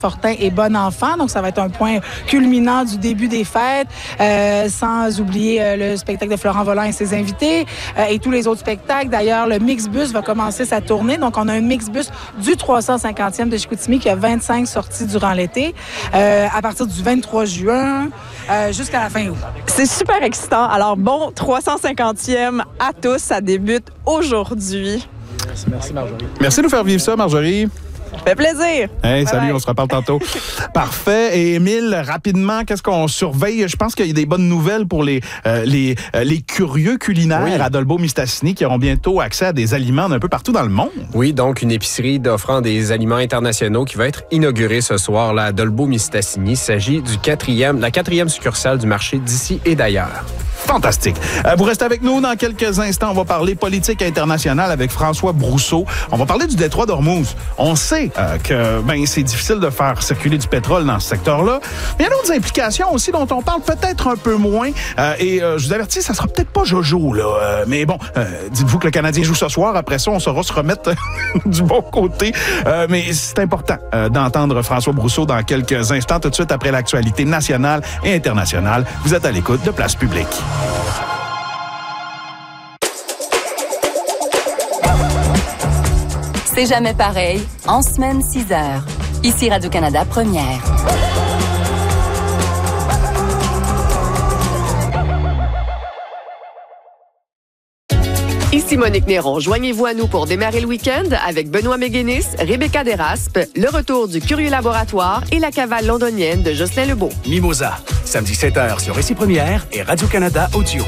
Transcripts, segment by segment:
Fortin et Bon Enfant, donc ça va être un point culminant du début des fêtes, sans oublier le spectacle de Florent Volant et ses invités et tous les autres spectacles. D'ailleurs, le Mixbus va commencer sa tournée, donc on a un Mixbus du 350e de Chicoutimi qui a 25 sorties durant l'été, à partir du 23 juin jusqu'à la fin août. C'est super excitant. Alors bon 350e à tous, ça débute aujourd'hui. Merci Marjorie. Merci de nous faire vivre ça, Marjorie. Ça fait plaisir. Hey, salut, on se reparle tantôt. Parfait. Et Émile, rapidement, qu'est-ce qu'on surveille? Je pense qu'il y a des bonnes nouvelles pour les curieux culinaires à Dolbeau-Mistassini qui auront bientôt accès à des aliments d'un peu partout dans le monde. Oui, donc une épicerie offrant des aliments internationaux qui va être inaugurée ce soir là, à Dolbeau-Mistassini. Il s'agit la quatrième succursale du marché d'ici et d'ailleurs. Fantastique. Vous restez avec nous dans quelques instants. On va parler politique internationale avec François Brousseau. On va parler du détroit d'Ormuz. On sait que c'est difficile de faire circuler du pétrole dans ce secteur-là. Mais il y a d'autres implications aussi dont on parle peut-être un peu moins. Je vous avertis, ça sera peut-être pas Jojo, là. Mais bon, dites-vous que le Canadien joue ce soir. Après ça, on saura se remettre du bon côté. Mais c'est important d'entendre François Brousseau dans quelques instants, tout de suite après l'actualité nationale et internationale. Vous êtes à l'écoute de Place Publique. C'est jamais pareil, en semaine 6h. Ici Radio-Canada Première. Ici Monique Néron. Joignez-vous à nous pour démarrer le week-end avec Benoît Méguénis, Rebecca Desraspes, le retour du Curieux Laboratoire et la cavale londonienne de Jocelyn Lebeau. Mimosa, samedi 7h sur Ici Première et Radio-Canada Audio.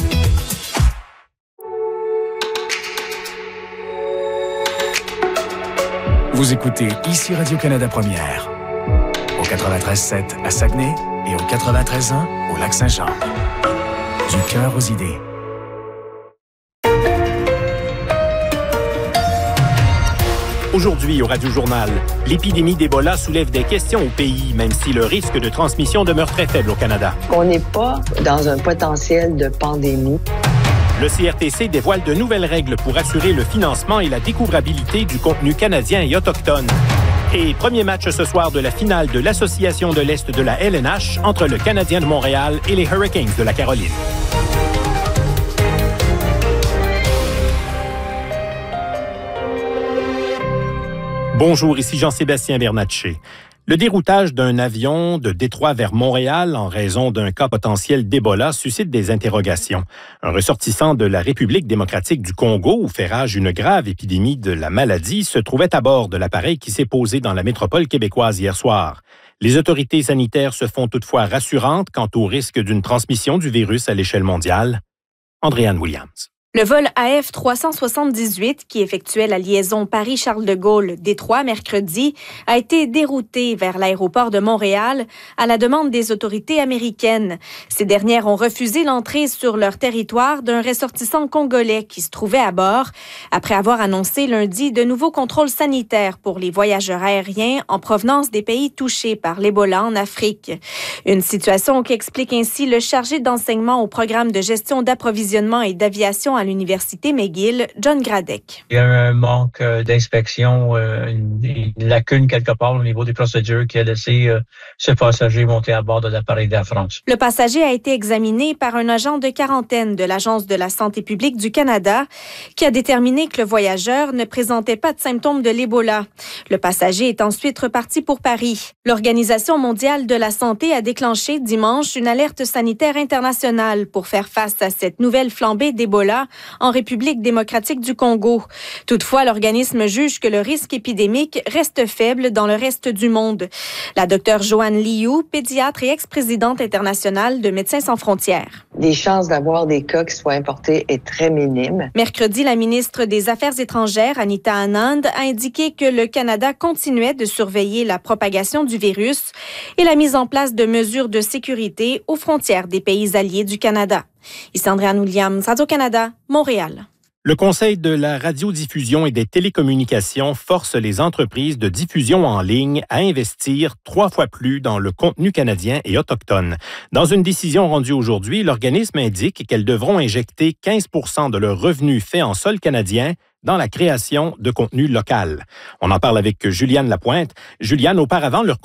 Vous écoutez Ici Radio-Canada Première, au 93.7 à Saguenay et au 93.1 au Lac-Saint-Jean. Du cœur aux idées. Aujourd'hui, au Radio-Journal, l'épidémie d'Ebola soulève des questions au pays, même si le risque de transmission demeure très faible au Canada. On n'est pas dans un potentiel de pandémie. Le CRTC dévoile de nouvelles règles pour assurer le financement et la découvrabilité du contenu canadien et autochtone. Et premier match ce soir de la finale de l'Association de l'Est de la LNH entre le Canadien de Montréal et les Hurricanes de la Caroline. Bonjour, ici Jean-Sébastien Bernatchez. Le déroutage d'un avion de Détroit vers Montréal en raison d'un cas potentiel d'Ebola suscite des interrogations. Un ressortissant de la République démocratique du Congo, où fait rage une grave épidémie de la maladie, se trouvait à bord de l'appareil qui s'est posé dans la métropole québécoise hier soir. Les autorités sanitaires se font toutefois rassurantes quant au risque d'une transmission du virus à l'échelle mondiale. Andréanne Williams. Le vol AF-378, qui effectuait la liaison Paris-Charles de Gaulle-Détroit mercredi, a été dérouté vers l'aéroport de Montréal à la demande des autorités américaines. Ces dernières ont refusé l'entrée sur leur territoire d'un ressortissant congolais qui se trouvait à bord, après avoir annoncé lundi de nouveaux contrôles sanitaires pour les voyageurs aériens en provenance des pays touchés par l'Ebola en Afrique. Une situation qui explique ainsi le chargé d'enseignement au programme de gestion d'approvisionnement et d'aviation à l'Université McGill, John Gradec. Il y a un manque d'inspection, une lacune quelque part au niveau des procédures qui a laissé ce passager monter à bord de l'appareil d'Air France. Le passager a été examiné par un agent de quarantaine de l'Agence de la santé publique du Canada qui a déterminé que le voyageur ne présentait pas de symptômes de l'Ebola. Le passager est ensuite reparti pour Paris. L'Organisation mondiale de la santé a déclenché dimanche une alerte sanitaire internationale pour faire face à cette nouvelle flambée d'Ebola en République démocratique du Congo. Toutefois, l'organisme juge que le risque épidémique reste faible dans le reste du monde. La docteure Joanne Liu, pédiatre et ex-présidente internationale de Médecins sans frontières. Les chances d'avoir des cas qui soient importés est très minime. Mercredi, la ministre des Affaires étrangères, Anita Anand, a indiqué que le Canada continuait de surveiller la propagation du virus et la mise en place de mesures de sécurité aux frontières des pays alliés du Canada. Ici Andréanne Williams, Radio-Canada, Montréal. Le Conseil de la radiodiffusion et des télécommunications force les entreprises de diffusion en ligne à investir 3 fois plus dans le contenu canadien et autochtone. Dans une décision rendue aujourd'hui, l'organisme indique qu'elles devront injecter 15 % de leurs revenus faits en sol canadien dans la création de contenu local. On en parle avec Juliane Lapointe. Juliane, auparavant, leur